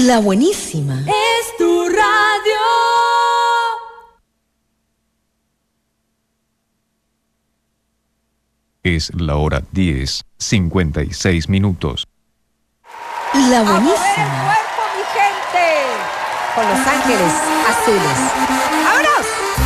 La buenísima. Es tu radio. Es la hora 10:56. La ¡A mover el buenísima. cuerpo, mi gente! Con Los Ángeles Azules. ¡Vámonos!